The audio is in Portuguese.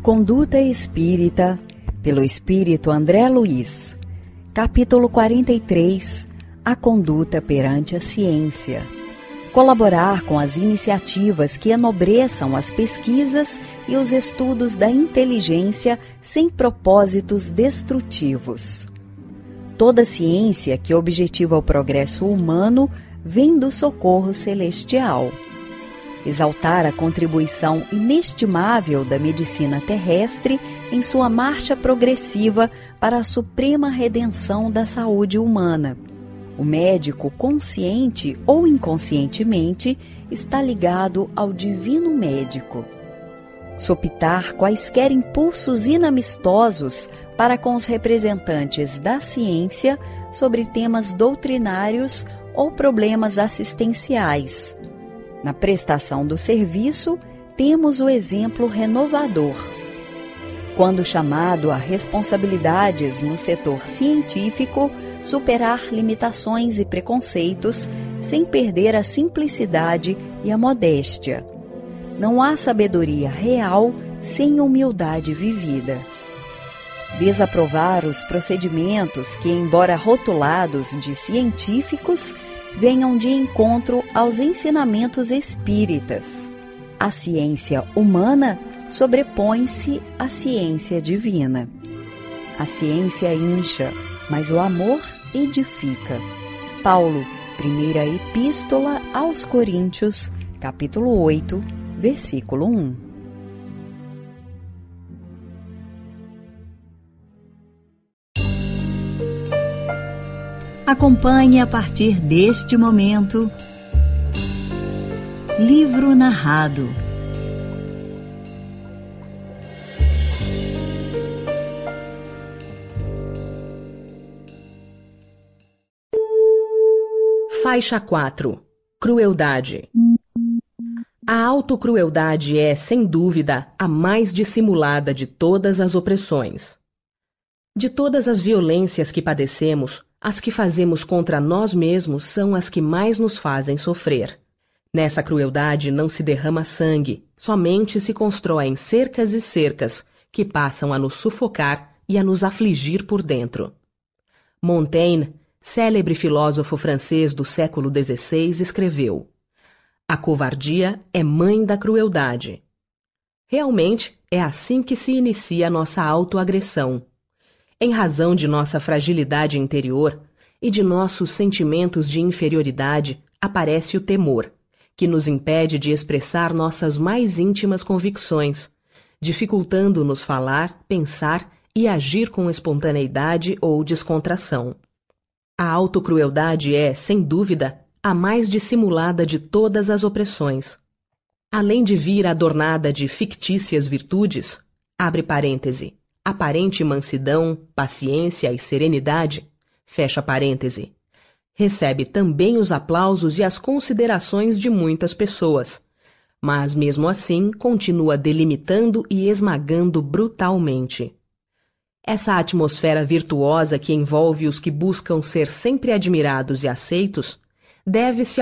Conduta Espírita, pelo Espírito André Luiz. Capítulo 43. A conduta perante a ciência. Colaborar com as iniciativas que enobreçam as pesquisas e os estudos da inteligência sem propósitos destrutivos. Toda ciência que objetiva o progresso humano vem do socorro celestial. Exaltar a contribuição inestimável da medicina terrestre em sua marcha progressiva para a suprema redenção da saúde humana. O médico, consciente ou inconscientemente, está ligado ao divino médico. Sopitar quaisquer impulsos inamistosos para com os representantes da ciência sobre temas doutrinários ou problemas assistenciais. Na prestação do serviço, temos o exemplo renovador. Quando chamado a responsabilidades no setor científico, superar limitações e preconceitos sem perder a simplicidade e a modéstia. Não há sabedoria real sem humildade vivida. Desaprovar os procedimentos que, embora rotulados de científicos, venham de encontro aos ensinamentos espíritas. A ciência humana sobrepõe-se à ciência divina. A ciência incha, mas o amor edifica. Paulo, primeira Epístola aos Coríntios, capítulo 8, versículo 1. Acompanhe a partir deste momento Livro Narrado. Faixa 4. Crueldade. A autocrueldade é, sem dúvida, a mais dissimulada de todas as opressões. De todas as violências que padecemos, as que fazemos contra nós mesmos são as que mais nos fazem sofrer. Nessa crueldade não se derrama sangue, somente se constroem cercas e cercas que passam a nos sufocar e a nos afligir por dentro. Montaigne, célebre filósofo francês do século XVI, escreveu: "A covardia é mãe da crueldade." Realmente, é assim que se inicia a nossa autoagressão. Em razão de nossa fragilidade interior e de nossos sentimentos de inferioridade, aparece o temor, que nos impede de expressar nossas mais íntimas convicções, dificultando-nos falar, pensar e agir com espontaneidade ou descontração. A autocrueldade é, sem dúvida, a mais dissimulada de todas as opressões. Além de vir adornada de fictícias virtudes, abre parêntese, aparente mansidão, paciência e serenidade, fecha parêntese, recebe também os aplausos e as considerações de muitas pessoas, mas mesmo assim continua delimitando e esmagando brutalmente. Essa atmosfera virtuosa que envolve os que buscam ser sempre admirados e aceitos deve-se